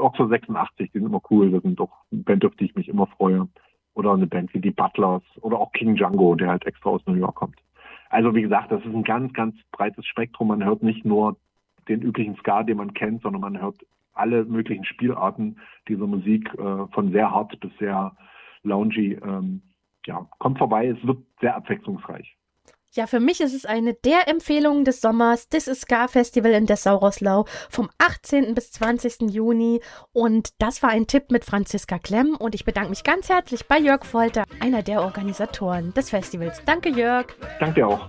Oxford 86, die sind immer cool. Das sind doch eine Band, auf die ich mich immer freue. Oder eine Band wie die Butlers oder auch King Django, der halt extra aus New York kommt. Also wie gesagt, das ist ein ganz, ganz breites Spektrum. Man hört nicht nur den üblichen Ska, den man kennt, sondern man hört alle möglichen Spielarten dieser Musik, von sehr hart bis sehr loungy. Ja, kommt vorbei, es wird sehr abwechslungsreich. Ja, für mich ist es eine der Empfehlungen des Sommers. This is Ska Festival in Dessau-Roßlau vom 18. bis 20. Juni. Und das war ein Tipp mit Franziska Klemm. Und ich bedanke mich ganz herzlich bei Jörg Folter, einer der Organisatoren des Festivals. Danke, Jörg. Danke dir auch.